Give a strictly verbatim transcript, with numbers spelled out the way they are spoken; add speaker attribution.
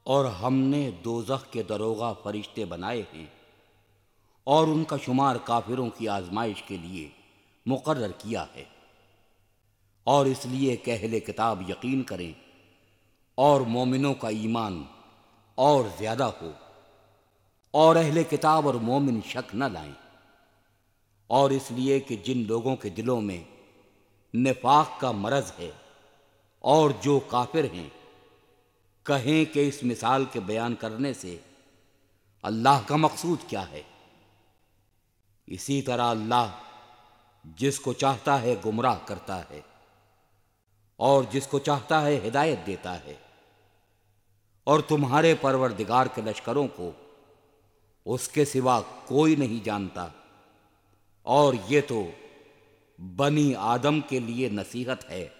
Speaker 1: और हमने दोज़ख के दरोगा फरिश्ते बनाए हैं और उनका शुमार काफिरों की आजमाइश के लिए मुकर्रर किया है। और इसलिए कि अहले किताब यकीन करें और मोमिनों का ईमान और ज़्यादा हो, और अहले किताब और मोमिन शक न लाएं। और इसलिए कि जिन लोगों के दिलों में निफाक का मरज़ है और जो काफिर हैं, कहें कि इस मिसाल के बयान करने से अल्लाह का मकसूद क्या है। इसी तरह अल्लाह जिसको चाहता है गुमराह करता है और जिसको चाहता है हिदायत देता है। और तुम्हारे परवरदिगार के लश्करों को उसके सिवा कोई नहीं जानता, और ये तो बनी आदम के लिए नसीहत है।